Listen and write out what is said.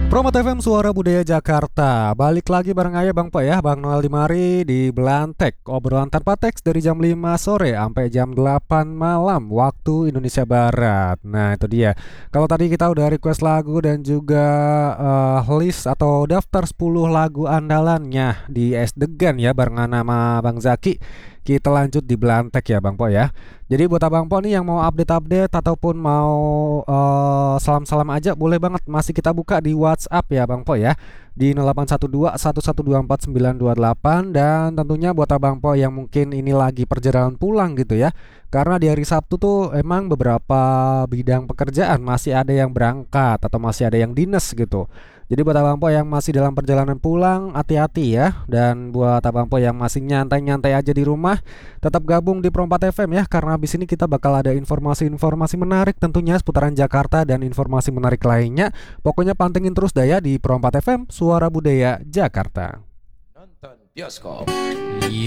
Promo FM Suara Budaya Jakarta. Balik lagi bareng aja Bang Po ya, Bang Noel Dimari di Belantek. Obrolan tanpa teks dari jam 5 sore sampai jam 8 malam waktu Indonesia Barat. Nah, itu dia. Kalau tadi kita udah request lagu dan juga list atau daftar 10 lagu andalannya di Es Degan ya barengan sama Bang Zaki. Kita lanjut di Belantek ya Bang Po ya. Jadi buat Abang Po nih yang mau update-update ataupun mau salam-salam aja boleh banget, masih kita buka di WhatsApp ya Bang Po ya di 0812 1124 928. Dan tentunya buat Abang Po yang mungkin ini lagi perjalanan pulang gitu ya, karena di hari Sabtu tuh emang beberapa bidang pekerjaan masih ada yang berangkat atau masih ada yang dinas gitu. Jadi buat Abang Po yang masih dalam perjalanan pulang, hati-hati ya. Dan buat Abang Po yang masih nyantai-nyantai aja di rumah, tetap gabung di Pro 4 FM ya, karena habis ini kita bakal ada informasi-informasi menarik tentunya seputaran Jakarta dan informasi menarik lainnya. Pokoknya pantengin terus daya di Pro 4 FM, Suara Budaya Jakarta. Nonton bioskop. Yo.